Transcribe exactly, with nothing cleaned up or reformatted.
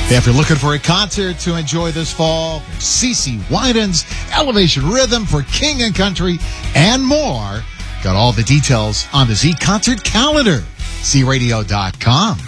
If you're looking for a concert to enjoy this fall, CeCe Winans, Elevation Rhythm for King and Country, and more. Got all the details on the Z Concert calendar. Z radio dot com.